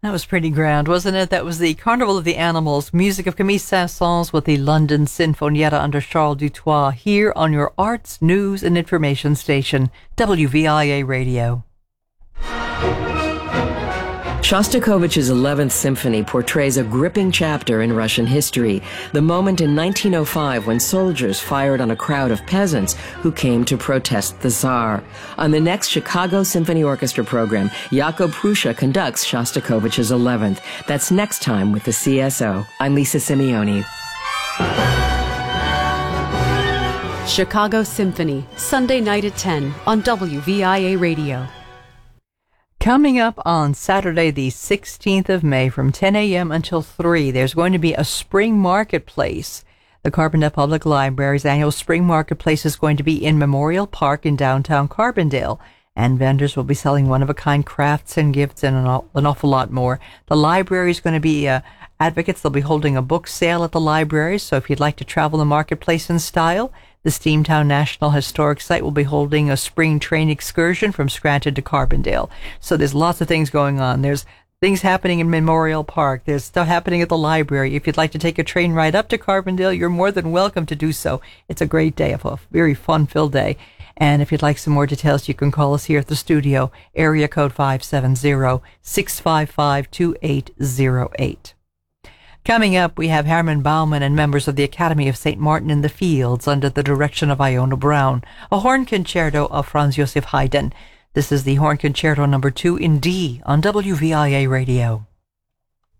That was pretty grand, wasn't it? That was the Carnival of the Animals, music of Camille Saint-Saëns with the London Sinfonietta under Charles Dutoit, here on your arts, news, and information station, WVIA Radio. Shostakovich's 11th Symphony portrays a gripping chapter in Russian history, the moment in 1905 when soldiers fired on a crowd of peasants who came to protest the Tsar. On the next Chicago Symphony Orchestra program, Jakub Prussia conducts Shostakovich's 11th. That's next time with the CSO. I'm Lisa Simeoni. Chicago Symphony, Sunday night at 10 on WVIA Radio. Coming up on Saturday, the 16th of May, from 10 a.m. until 3, there's going to be a spring marketplace. The Carbondale Public Library's annual spring marketplace is going to be in Memorial Park in downtown Carbondale, and vendors will be selling one-of-a-kind crafts and gifts and an awful lot more. The library is going to be advocates. They'll be holding a book sale at the library, so if you'd like to travel the marketplace in style, the Steamtown National Historic Site will be holding a spring train excursion from Scranton to Carbondale. So there's lots of things going on. There's things happening in Memorial Park. There's stuff happening at the library. If you'd like to take a train ride up to Carbondale, you're more than welcome to do so. It's a great day, a very fun-filled day. And if you'd like some more details, you can call us here at the studio, area code 570-655-2808. Coming up, we have Herman Bauman and members of the Academy of St. Martin in the Fields under the direction of Iona Brown, a horn concerto of Franz Joseph Haydn. This is the horn concerto number 2 in D on WVIA Radio.